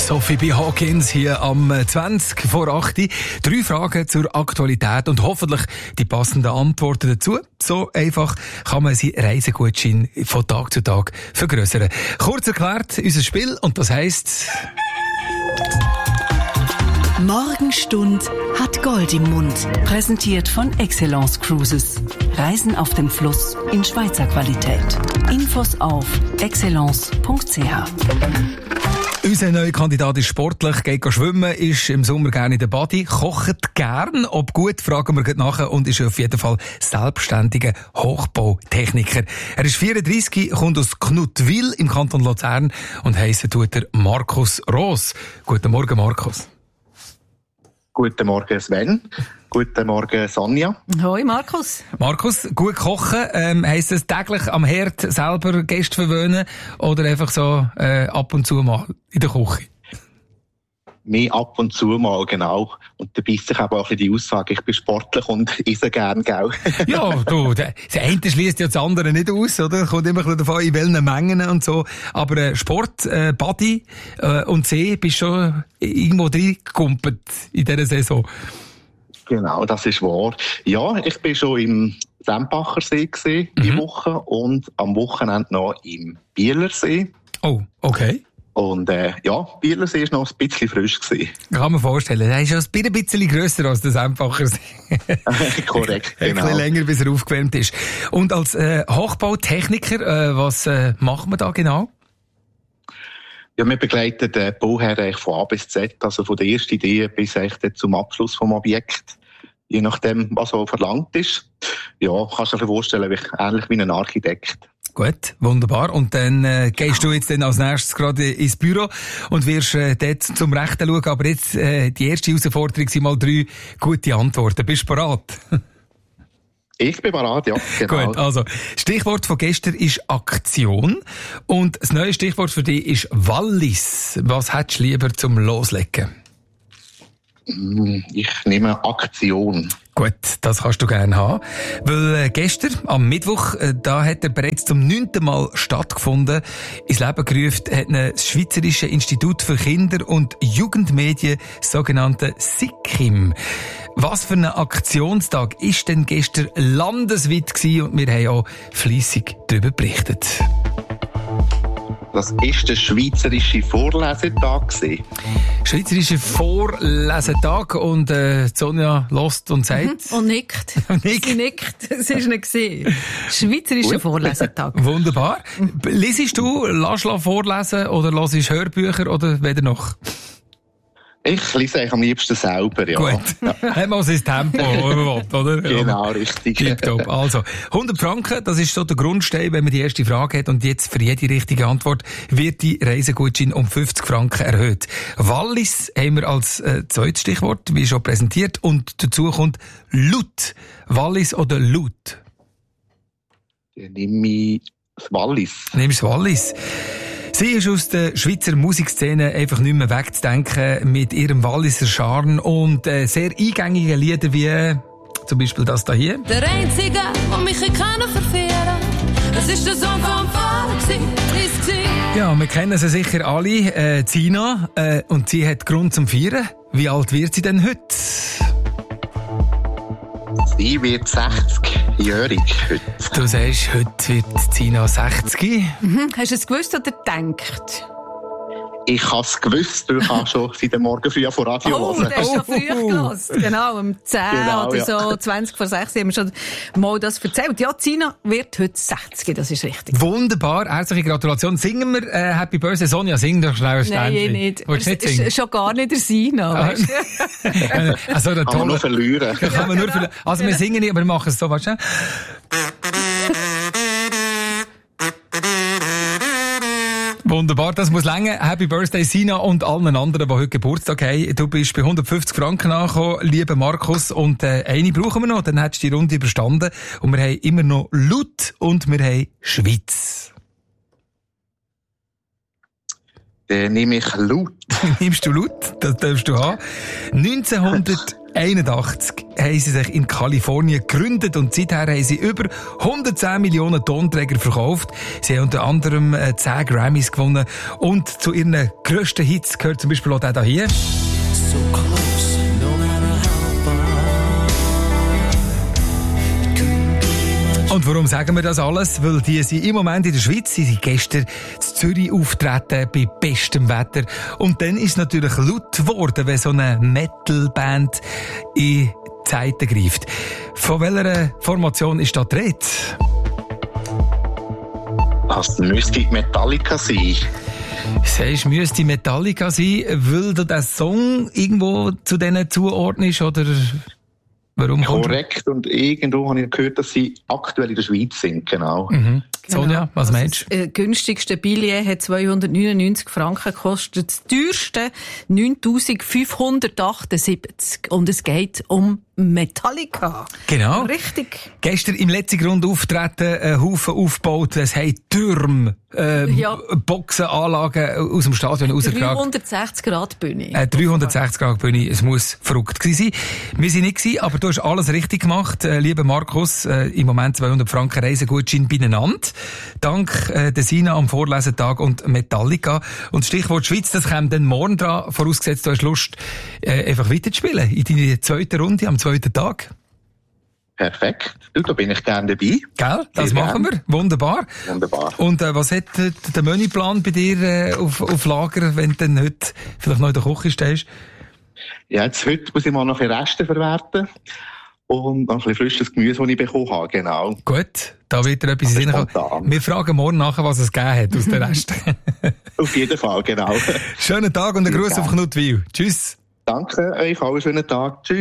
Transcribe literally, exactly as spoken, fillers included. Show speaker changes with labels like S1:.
S1: Sophie B. Hawkins hier am zwanzig vor acht. Drei Fragen zur Aktualität und hoffentlich die passenden Antworten dazu. So einfach kann man seinen Reisegutschein von Tag zu Tag vergrößern. Kurz erklärt, unser Spiel, und das heisst...
S2: Morgenstund hat Gold im Mund. Präsentiert von Excellence Cruises. Reisen auf dem Fluss in Schweizer Qualität. Infos auf excellence punkt c h.
S1: Unser neuer Kandidat ist sportlich, geht schwimmen, ist im Sommer gerne in der Body, kocht gern. Ob gut, fragen wir gleich nachher, und ist auf jeden Fall selbstständiger Hochbautechniker. Er ist vierunddreissig, kommt aus Knuttwil im Kanton Luzern und heissen tut er Markus Roos. Guten Morgen, Markus.
S3: Guten Morgen, Sven. Guten Morgen, Sonja.
S4: Hoi, Markus.
S1: Markus, gut kochen, ähm, heisst es täglich am Herd selber Gäste verwöhnen oder einfach so äh, ab und zu mal in der Küche?
S3: Mehr ab und zu mal, genau. Und da beißt sich aber auch ein bisschen die Aussage, ich bin sportlich und esse gern, gell?
S1: Ja, du, der, der eine schließt ja das andere nicht aus, oder? Kommt immer ein bisschen davon, in welchen Mengen und so. Aber äh, Sport, äh, Body äh, und See, bist schon irgendwo reingekumpelt in dieser Saison.
S3: Genau, das ist wahr. Ja, ich bin schon im Sempachersee gewesen, mhm. die Woche, und am Wochenende noch im Bielersee.
S1: Oh, okay.
S3: Und äh, ja, Bielersee war noch ein bisschen frisch gewesen.
S1: Kann man vorstellen. Er ist ja ein bisschen grösser als der Sempachersee.
S3: Korrekt, genau.
S1: Ein bisschen länger, bis er aufgewärmt ist. Und als äh, Hochbautechniker, äh, was äh, macht man da genau?
S3: Ja, wir begleiten den Bauherr von A bis Z, also von der ersten Idee bis echt zum Abschluss vom Objekt. Je nachdem, was so verlangt ist. Ja, kannst du dir vorstellen, wie, ähnlich wie ein Architekt.
S1: Gut, wunderbar. Und dann äh, gehst du jetzt dann als nächstes gerade ins Büro und wirst äh, dort zum Rechten schauen. Aber jetzt, äh, die erste Herausforderung sind mal drei gute Antworten. Bist du bereit?
S3: Ich bin bereit, ja. Genau.
S1: Gut, also, Stichwort von gestern ist Aktion. Und das neue Stichwort für dich ist Wallis. Was hättest du lieber zum Loslegen?
S3: Ich nehme Aktion.
S1: Gut, das kannst du gerne haben. Weil äh, gestern, am Mittwoch, äh, da hat er bereits zum neunten Mal stattgefunden. Ins Leben gerufen hat ihn das Schweizerische Institut für Kinder- und Jugendmedien, das sogenannte SIKIM. Was für ein Aktionstag ist denn gestern landesweit gewesen, und wir haben auch fleissig darüber berichtet.
S3: Das war der Schweizerische Vorlesetag.
S1: Schweizerische Vorlesetag, und äh, Sonja lost und sagt...
S4: Mhm. Und nickt.
S1: Nickt.
S4: Sie nickt. Es war nicht gesehen. Schweizerische Vorlesetag.
S1: Wunderbar. Liesest du, lass du vorlesen oder hörst du Hörbücher oder weder noch?
S3: Ich lese eigentlich am liebsten selber, ja.
S1: Gut.
S3: Ja.
S1: Hat man sein Tempo, oder?
S3: Genau, richtig.
S1: Tipptopp. Also, hundert Franken, das ist so der Grundstein, wenn man die erste Frage hat. Und jetzt für jede richtige Antwort wird die Reisegutschein um fünfzig Franken erhöht. Wallis haben wir als äh, zweites Stichwort, wie schon präsentiert. Und dazu kommt Laut. Wallis oder Laut?
S3: Dann nehme ich das Wallis.
S1: Nimmst du Wallis? Sie ist aus der Schweizer Musikszene einfach nicht mehr wegzudenken mit ihrem Walliser Charme und äh, sehr eingängigen Liedern wie äh, zum Beispiel das da hier.
S5: Der Einzige, der mich kann verführen, das ist der Song vom Vater, ist sie.
S1: Ja, wir kennen sie sicher alle, äh, Zina, äh, und sie hat Grund zum Feiern. Wie alt wird sie denn heute?
S3: Sie wird sechzigjährig heute.
S1: Du sagst, heute wird Zina sechzig.
S4: Mhm. Hast du es gewusst oder gedacht?
S3: Ich habe es gewusst, weil ich habe schon seit dem Morgen früh vor Radio
S4: Oh,
S3: hören.
S4: du hast schon früh gelassen. Genau, um zehn
S3: Genau,
S4: oder
S3: ja.
S4: so, zwanzig vor sechs haben wir schon mal das erzählt. Ja, Zina wird heute sechzig, das ist richtig.
S1: Wunderbar, herzliche Gratulation. Singen wir äh, Happy Birthday, Sonja, sing doch schnell ein
S4: Nein,
S1: Ständchen.
S4: nicht.
S1: Willst du nicht
S4: Es
S1: singen?
S4: ist schon gar nicht der Sina. Weißt du?
S1: Also, der
S3: Kann man
S1: tolle...
S3: nur verlieren.
S1: Kann man nur verli- also wir singen nicht, aber wir machen es so, weißt du? Wunderbar, das muss länger. Happy Birthday Sina und allen anderen, die heute Geburtstag haben. Du bist bei hundertfünfzig Franken angekommen, lieber Markus. Und äh, eine brauchen wir noch, dann hättest du die Runde überstanden. Und wir haben immer noch Laut und wir haben Schweiz.
S3: Dann nehme ich Laut.
S1: Nimmst du Laut? Das darfst du haben. neunzehnhunderteinundsiebzig neunzehnhunderteinundachtzig haben sie sich in Kalifornien gegründet und seither haben sie über hundertzehn Millionen Tonträger verkauft. Sie haben unter anderem zehn Grammys gewonnen und zu ihren grössten Hits gehört zum Beispiel auch der hier.
S6: So close, no matter how far. It couldn't be much.
S1: Und warum sagen wir das alles? Weil die sind im Moment in der Schweiz, sie sind gestern in Zürich auftreten bei bestem Wetter. Und dann ist es natürlich laut geworden, wenn so eine Metal-Band in die Zeiten greift. Von welcher Formation ist da die Rede?
S3: Das müsste Metallica sein.
S1: Sagst du, müsste Metallica sein, weil du den Song irgendwo zu denen zuordnest, oder warum?
S3: Korrekt, und irgendwo habe ich gehört, dass sie aktuell in der Schweiz sind, genau.
S1: Mhm. Sonja, was
S4: also
S1: meinst du?
S4: Das äh, günstigste Billett hat zweihundertneunundneunzig Franken gekostet, das teuerste neuntausendfünfhundertachtundsiebzig. Und es geht um Metallica.
S1: Genau.
S4: Richtig.
S1: Gestern im letzten Grund auftreten, ein Haufen aufgebaut, es haben Türme, äh,
S4: Ja.
S1: Boxenanlagen aus dem Stadion rausgetragen.
S4: dreihundertsechzig Grad Bühne.
S1: Äh, dreihundertsechzig Grad Bühne, es muss verrückt gewesen sein. Wir sind nicht gewesen, aber du hast alles richtig gemacht, äh, lieber Markus. Äh, Im Moment zweihundert Franken Reisegutschein beieinander. Dank äh, der Sina am Vorlesetag und Metallica. Und Stichwort Schweiz, das kommt dann morgen dran, vorausgesetzt du hast Lust, äh, einfach weiterzuspielen in deine zweite Runde am zweiten Tag.
S3: Perfekt. Du, da bin ich gerne dabei.
S1: Gell? Das
S3: Sehr
S1: machen
S3: gern.
S1: wir. Wunderbar.
S3: Wunderbar.
S1: Und äh, was hat äh, der Menüplan bei dir äh, auf, auf Lager, wenn du dann heute vielleicht noch in der Küche stehst?
S3: Ja, jetzt heute muss ich mal noch ein bisschen Reste verwerten. Und noch ein bisschen frisches Gemüse, das ich bekommen habe, genau.
S1: Gut, da wird dir etwas
S3: Aber
S1: in den Sinn
S3: spontan.
S1: kommen. Wir fragen morgen nachher, was es gegeben hat aus der Rest.
S3: Auf jeden Fall, genau.
S1: Schönen Tag und einen
S3: Sehr
S1: Gruß auf
S3: gerne.
S1: Knutwil. Tschüss.
S3: Danke euch, allen schönen Tag. Tschüss.